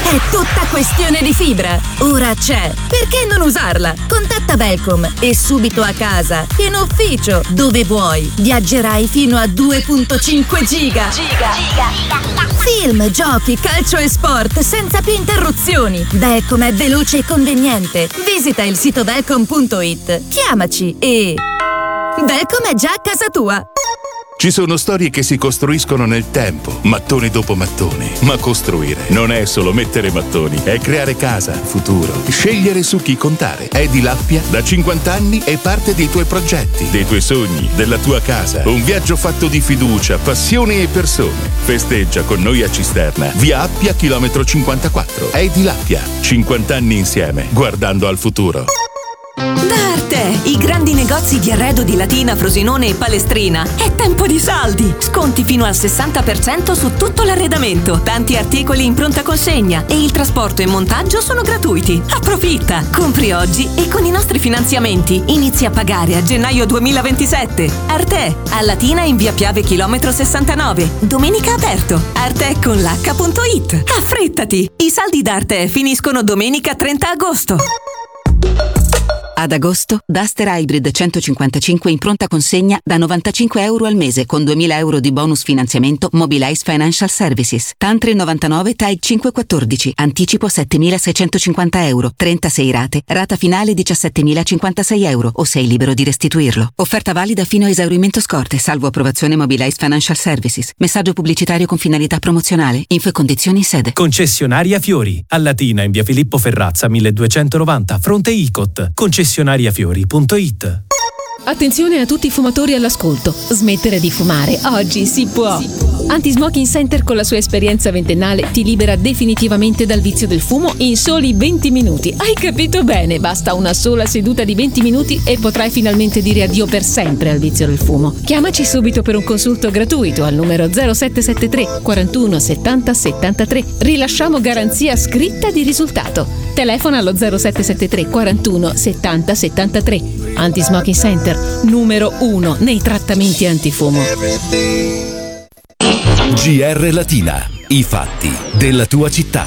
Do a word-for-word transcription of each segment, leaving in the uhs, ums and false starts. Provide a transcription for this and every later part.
È tutta questione di fibra. Ora c'è. Perché non usarla? Contatta Velcom e subito a casa, in ufficio, dove vuoi. Viaggerai fino a due virgola cinque giga. Giga. Film, giochi, calcio e sport senza più interruzioni. Velcom è veloce e conveniente. Visita il sito velcom punto it. Chiamaci e... Velcom è già a casa tua. Ci sono storie che si costruiscono nel tempo, mattone dopo mattone. Ma costruire non è solo mettere mattoni, è creare casa, futuro, scegliere su chi contare. Edilappia da cinquanta anni è parte dei tuoi progetti, dei tuoi sogni, della tua casa. Un viaggio fatto di fiducia, passione e persone. Festeggia con noi a Cisterna, via Appia, chilometro cinquantaquattro. Edilappia, cinquanta anni insieme, guardando al futuro. Da Arte, i grandi negozi di arredo di Latina, Frosinone e Palestrina. È tempo di saldi! Sconti fino al sessanta per cento su tutto l'arredamento, tanti articoli in pronta consegna e il trasporto e montaggio sono gratuiti. Approfitta! Compri oggi e con i nostri finanziamenti inizi a pagare a gennaio duemilaventisette. Arte, a Latina in via Piave chilometro sessantanove. Domenica aperto. Arte con l'H punto it. Affrettati! I saldi da Arte finiscono domenica trenta agosto. Ad agosto, Duster Hybrid centocinquantacinque in pronta consegna da novantacinque euro al mese con duemila euro di bonus finanziamento Mobilize Financial Services. T A N tre novantanove T A I cinquecentoquattordici. Anticipo settemilaseicentocinquanta euro. trentasei rate. Rata finale diciassettemilacinquantasei euro o sei libero di restituirlo. Offerta valida fino a esaurimento scorte, salvo approvazione Mobilize Financial Services. Messaggio pubblicitario con finalità promozionale. Info e condizioni in sede. Concessionaria Fiori. A Latina in via Filippo Ferrazza milleduecentonovanta, fronte Icot. Concessionaria concessionariafiori punto it. Attenzione a tutti i fumatori all'ascolto. Smettere di fumare oggi si può. Anti-Smoking Center con la sua esperienza ventennale ti libera definitivamente dal vizio del fumo in soli venti minuti. Hai capito bene? Basta una sola seduta di venti minuti e potrai finalmente dire addio per sempre al vizio del fumo. Chiamaci subito per un consulto gratuito al numero zero sette sette tre quarantuno settanta settantatré. Rilasciamo garanzia scritta di risultato. Telefona allo zero sette sette tre quarantuno settanta settantatré. Anti-Smoking Center, numero uno nei trattamenti antifumo. G R Latina, i fatti della tua città.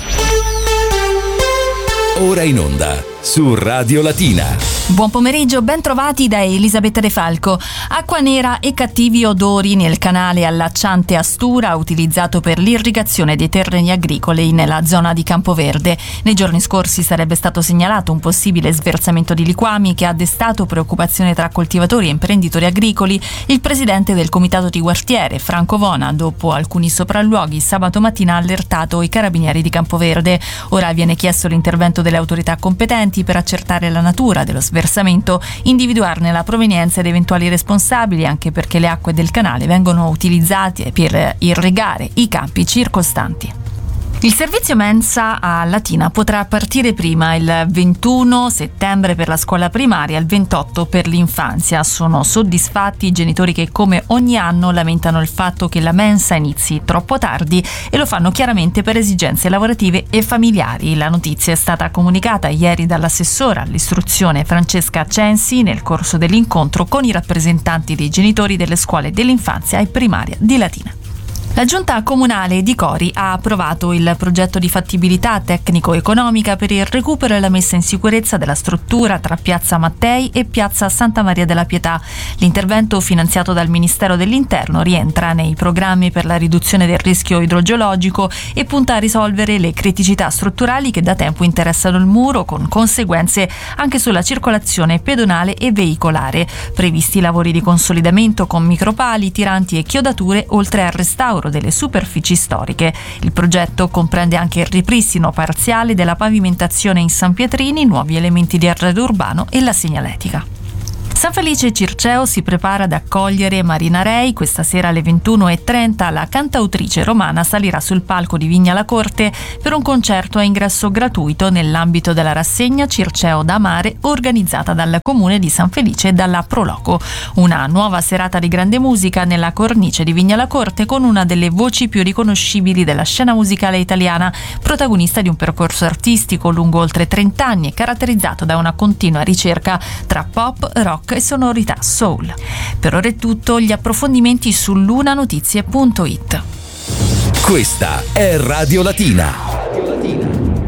Ora in onda su Radio Latina. Buon pomeriggio, ben trovati da Elisabetta De Falco. Acqua nera e cattivi odori nel canale allacciante a Stura utilizzato per l'irrigazione dei terreni agricoli nella zona di Campoverde. Nei giorni scorsi sarebbe stato segnalato un possibile sversamento di liquami che ha destato preoccupazione tra coltivatori e imprenditori agricoli. Il presidente del comitato di quartiere, Franco Vona, dopo alcuni sopralluoghi sabato mattina ha allertato i carabinieri di Campoverde. Ora viene chiesto l'intervento delle autorità competenti per accertare la natura dello sversamento, individuarne la provenienza ed eventuali responsabili, anche perché le acque del canale vengono utilizzate per irrigare i campi circostanti. Il servizio mensa a Latina potrà partire prima, il ventuno settembre per la scuola primaria, il ventotto per l'infanzia. Sono soddisfatti i genitori che, come ogni anno, lamentano il fatto che la mensa inizi troppo tardi e lo fanno chiaramente per esigenze lavorative e familiari. La notizia è stata comunicata ieri dall'assessora all'istruzione Francesca Censi nel corso dell'incontro con i rappresentanti dei genitori delle scuole dell'infanzia e primaria di Latina. La Giunta Comunale di Cori ha approvato il progetto di fattibilità tecnico-economica per il recupero e la messa in sicurezza della struttura tra Piazza Mattei e Piazza Santa Maria della Pietà. L'intervento, finanziato dal Ministero dell'Interno, rientra nei programmi per la riduzione del rischio idrogeologico e punta a risolvere le criticità strutturali che da tempo interessano il muro, con conseguenze anche sulla circolazione pedonale e veicolare. Previsti lavori di consolidamento con micropali, tiranti e chiodature, oltre al restauro delle superfici storiche. Il progetto comprende anche il ripristino parziale della pavimentazione in San Pietrini, nuovi elementi di arredo urbano e la segnaletica. San Felice Circeo si prepara ad accogliere Marina Rei. Questa sera alle ventuno e trenta la cantautrice romana salirà sul palco di Vigna La Corte per un concerto a ingresso gratuito nell'ambito della rassegna Circeo da Amare, organizzata dal Comune di San Felice e dalla Proloco. Una nuova serata di grande musica nella cornice di Vigna La Corte, con una delle voci più riconoscibili della scena musicale italiana, protagonista di un percorso artistico lungo oltre trenta anni e caratterizzato da una continua ricerca tra pop, rock e sonorità soul. Per ora è tutto, gli approfondimenti su lunanotizie punto it. Questa è Radio Latina.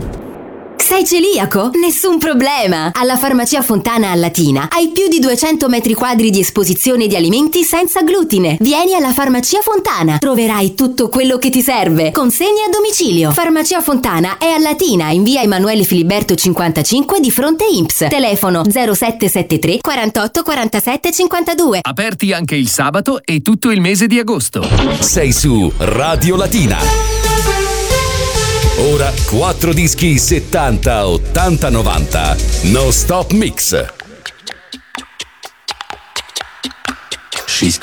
Sei celiaco? Nessun problema! Alla Farmacia Fontana a Latina hai più di duecento metri quadri di esposizione di alimenti senza glutine. Vieni alla Farmacia Fontana, troverai tutto quello che ti serve. Consegne a domicilio. Farmacia Fontana è a Latina, in via Emanuele Filiberto cinquantacinque di fronte I N P S. Telefono zero sette sette tre quarantotto quarantasette cinquantadue. Aperti anche il sabato e tutto il mese di agosto. Sei su Radio Latina. Ora quattro dischi settanta, ottanta, novanta. No Stop Mix.